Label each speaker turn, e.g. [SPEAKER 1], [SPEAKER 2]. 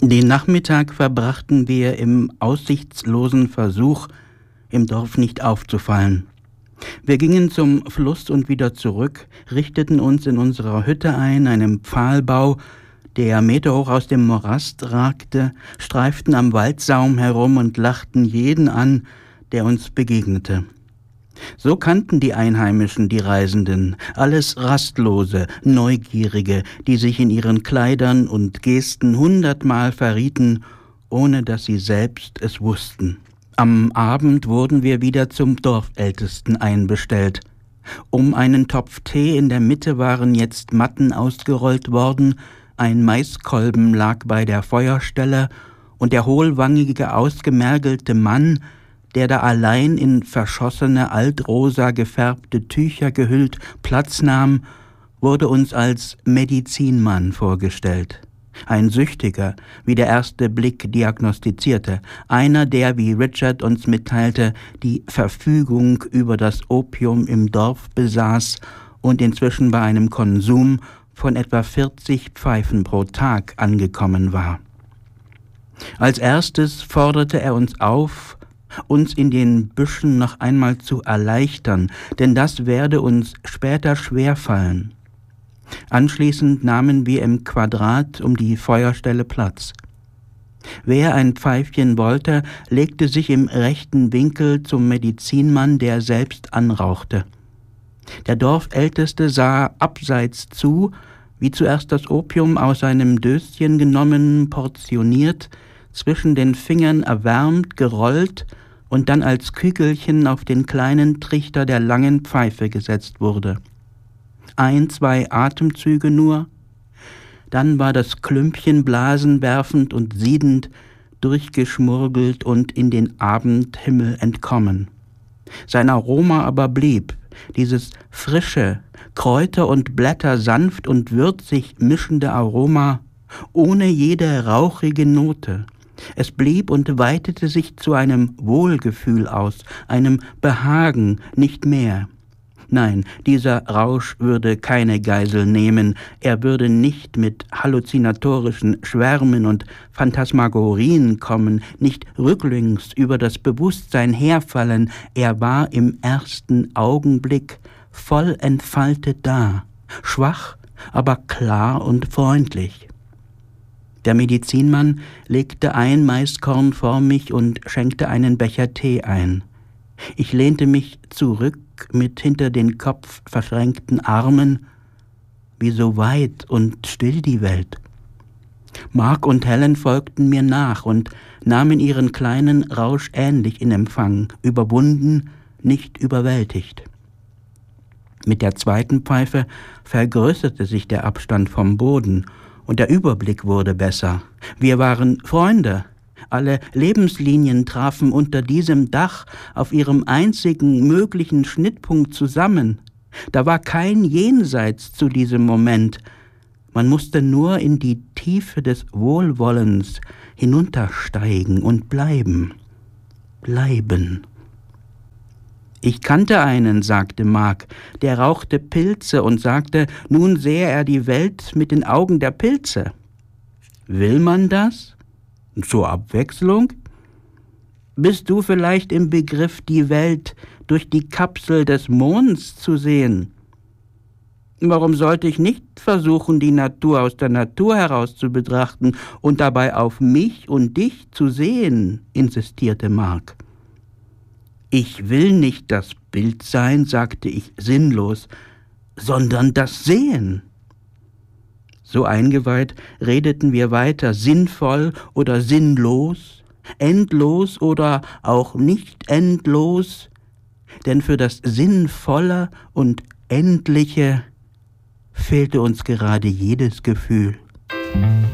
[SPEAKER 1] Den Nachmittag verbrachten wir im aussichtslosen Versuch, im Dorf nicht aufzufallen. Wir gingen zum Fluss und wieder zurück, richteten uns in unserer Hütte ein, einem Pfahlbau, der meterhoch aus dem Morast ragte, streiften am Waldsaum herum und lachten jeden an, der uns begegnete. So kannten die Einheimischen die Reisenden, alles Rastlose, Neugierige, die sich in ihren Kleidern und Gesten 100-mal verrieten, ohne dass sie selbst es wussten. Am Abend wurden wir wieder zum Dorfältesten einbestellt. Um einen Topf Tee in der Mitte waren jetzt Matten ausgerollt worden, ein Maiskolben lag bei der Feuerstelle und der hohlwangige, ausgemergelte Mann, der da allein in verschossene, altrosa gefärbte Tücher gehüllt Platz nahm, wurde uns als Medizinmann vorgestellt. Ein Süchtiger, wie der erste Blick diagnostizierte, einer, der, wie Richard uns mitteilte, die Verfügung über das Opium im Dorf besaß und inzwischen bei einem Konsum von etwa 40 Pfeifen pro Tag angekommen war. Als erstes forderte er uns auf, uns in den Büschen noch einmal zu erleichtern, denn das werde uns später schwerfallen. Anschließend nahmen wir im Quadrat um die Feuerstelle Platz. Wer ein Pfeifchen wollte, legte sich im rechten Winkel zum Medizinmann, der selbst anrauchte. Der Dorfälteste sah abseits zu, wie zuerst das Opium aus seinem Döschen genommen, portioniert, zwischen den Fingern erwärmt, gerollt und dann als Kügelchen auf den kleinen Trichter der langen Pfeife gesetzt wurde. 1, 2 Atemzüge nur, dann war das Klümpchen blasenwerfend und siedend durchgeschmurgelt und in den Abendhimmel entkommen. Sein Aroma aber blieb, dieses frische, Kräuter und Blätter sanft und würzig mischende Aroma, ohne jede rauchige Note. Es blieb und weitete sich zu einem Wohlgefühl aus, einem Behagen, nicht mehr. Nein, dieser Rausch würde keine Geisel nehmen, er würde nicht mit halluzinatorischen Schwärmen und Phantasmagorien kommen, nicht rücklings über das Bewusstsein herfallen, er war im ersten Augenblick voll entfaltet da, schwach, aber klar und freundlich. Der Medizinmann legte ein Maiskorn vor mich und schenkte einen Becher Tee ein. Ich lehnte mich zurück mit hinter den Kopf verschränkten Armen, wie so weit und still die Welt. Mark und Helen folgten mir nach und nahmen ihren kleinen Rausch ähnlich in Empfang, überwunden, nicht überwältigt. Mit der zweiten Pfeife vergrößerte sich der Abstand vom Boden und der Überblick wurde besser. Wir waren Freunde. Alle Lebenslinien trafen unter diesem Dach auf ihrem einzigen möglichen Schnittpunkt zusammen. Da war kein Jenseits zu diesem Moment. Man musste nur in die Tiefe des Wohlwollens hinuntersteigen und bleiben. Bleiben. Ich kannte einen, sagte Mark, der rauchte Pilze und sagte, nun sähe er die Welt mit den Augen der Pilze. Will man das? Zur Abwechslung? Bist du vielleicht im Begriff, die Welt durch die Kapsel des Monds zu sehen? Warum sollte ich nicht versuchen, die Natur aus der Natur heraus zu betrachten und dabei auf mich und dich zu sehen, insistierte Mark. Ich will nicht das Bild sein, sagte ich sinnlos, sondern das Sehen. So eingeweiht redeten wir weiter, sinnvoll oder sinnlos, endlos oder auch nicht endlos, denn für das Sinnvolle und Endliche fehlte uns gerade jedes Gefühl.